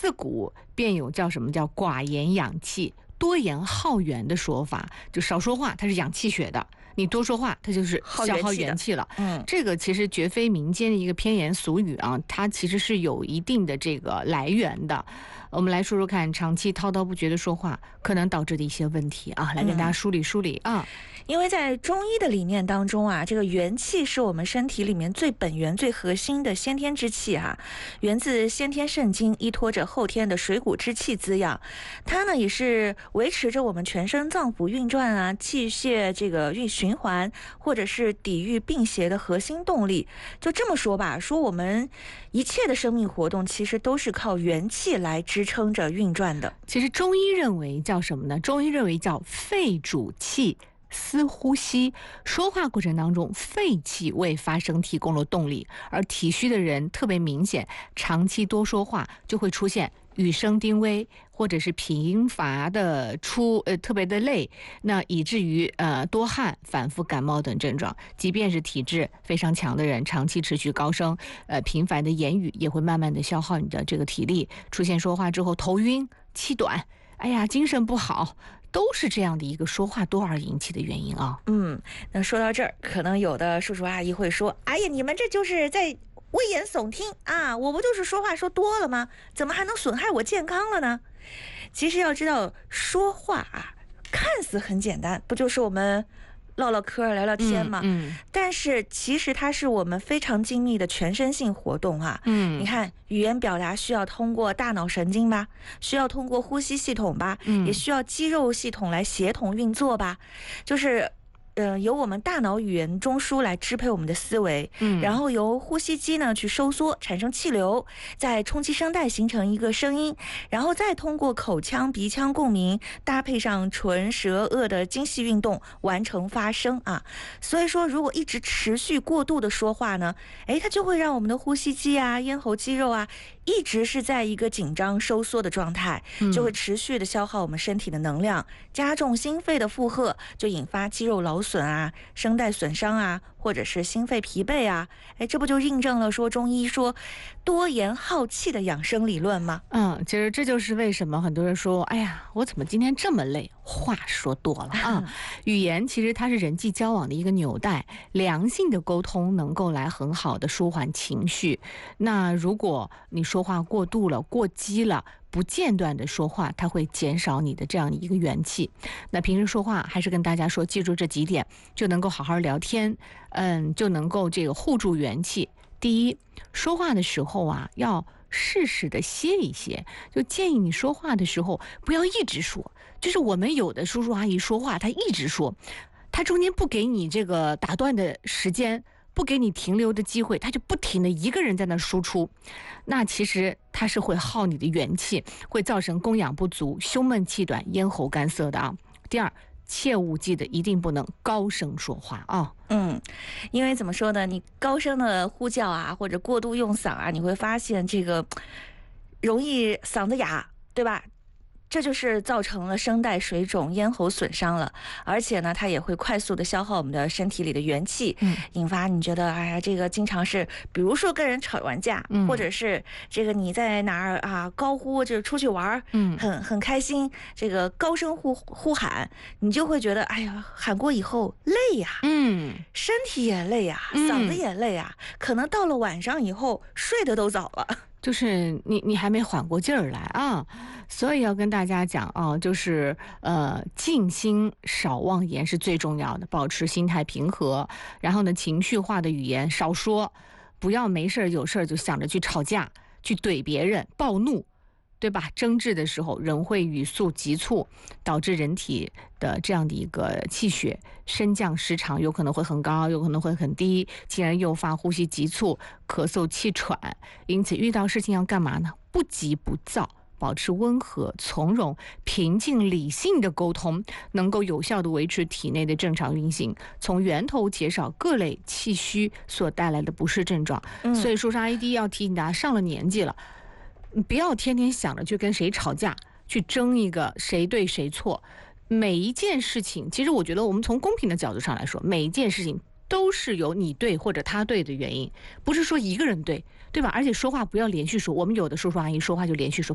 自古便有叫什么叫寡言养气，多言耗元的说法，就少说话，它是养气血的。你多说话，它就是消耗元气了。这个其实绝非民间的一个偏言俗语啊，它其实是有一定的这个来源的。我们来说说看，长期滔滔不绝的说话可能导致的一些问题啊，来跟大家梳理梳理啊。 因为在中医的理念当中啊，这个元气是我们身体里面最本源、最核心的先天之气啊，源自先天肾精，依托着后天的水谷之气滋养。它呢也是维持着我们全身脏腑运转啊、气血这个循环，或者是抵御病邪的核心动力。就这么说吧，说我们一切的生命活动其实都是靠元气来支撑着运转的。 其实中医认为叫什么呢？中医认为叫肺主气，思呼吸。说话过程当中，肺气为发声提供了动力，而体虚的人特别明显，长期多说话就会出现语声丁微，或者是贫乏的特别的累，那以至于多汗、反复感冒等症状。即便是体质非常强的人，长期持续高声频繁的言语，也会慢慢的消耗你的这个体力，出现说话之后头晕、气短，哎呀，精神不好，都是这样的一个说话多而引起的原因啊。 那说到这儿，可能有的叔叔阿姨会说：“哎呀，你们这就是在危言耸听啊！我不就是说话说多了吗？怎么还能损害我健康了呢？”其实要知道，说话啊，看似很简单，不就是我们唠唠嗑、聊聊天吗？但是其实它是我们非常精密的全身性活动啊。你看，语言表达需要通过大脑神经吧，需要通过呼吸系统吧，也需要肌肉系统来协同运作吧，就是由我们大脑语言中枢来支配我们的思维，然后由呼吸肌呢去收缩，产生气流，再冲击声带形成一个声音，然后再通过口腔、鼻腔共鸣，搭配上唇、舌、腭的精细运动，完成发声啊。所以说，如果一直持续过度的说话呢，它就会让我们的呼吸肌啊、咽喉肌肉啊，一直是在一个紧张收缩的状态，就会持续的消耗我们身体的能量，加重心肺的负荷，就引发肌肉劳损啊、声带损伤啊，或者是心肺疲惫啊。这不就印证了说中医说多言耗气的养生理论吗？ 其实这就是为什么很多人说，哎呀，我怎么今天这么累，话说多了啊。语言其实它是人际交往的一个纽带，良性的沟通能够来很好的舒缓情绪。那如果你说话过度了、过激了，不间断的说话，它会减少你的这样的一个元气。那平时说话还是跟大家说，记住这几点，就能够好好聊天，就能够这个护住元气。第一，说话的时候啊，要适时的歇一歇，就建议你说话的时候不要一直说。就是我们有的叔叔阿姨说话，他一直说，他中间不给你这个打断的时间，不给你停留的机会，他就不停的一个人在那输出，那其实他是会耗你的元气，会造成供氧不足、胸闷气短、咽喉干涩的啊。第二，切勿记得一定不能高声说话啊。 因为怎么说呢，你高声的呼叫啊，或者过度用嗓啊，你会发现这个容易嗓子哑，对吧？这就是造成了声带水肿、咽喉损伤了，而且呢，它也会快速的消耗我们的身体里的元气，引发你觉得哎呀，这个经常是，比如说跟人吵完架，或者是这个你在哪儿啊高呼，就是出去玩，很开心，这个高声呼喊，你就会觉得哎呀，喊过以后累呀，身体也累呀，嗓子也累呀，可能到了晚上以后睡得都早了。 就是你还没缓过劲儿来啊，所以要跟大家讲啊，就是静心少妄言是最重要的，保持心态平和，然后呢，情绪化的语言少说，不要没事有事就想着去吵架、去怼别人、暴怒，对吧？争执的时候，人会语速急促，导致人体的这样的一个气血升降时长有可能会很高，有可能会很低，进而诱发呼吸急促、咳嗽气喘。因此，遇到事情要干嘛呢？不急不躁，保持温和、从容、平静、理性的沟通，能够有效的维持体内的正常运行，从源头减少各类气虚所带来的不适症状。所以说，阿姨第一要提醒大家，上了年纪了，不要天天想着去跟谁吵架，去争一个谁对谁错。每一件事情，其实我觉得我们从公平的角度上来说，每一件事情都是有你对或者他对的原因，不是说一个人对，对吧？而且说话不要连续说，我们有的叔叔阿姨说话就连续说，